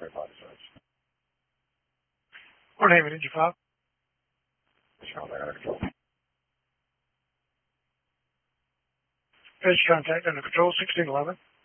Or name it, Engine 5. Page contact under control 1611.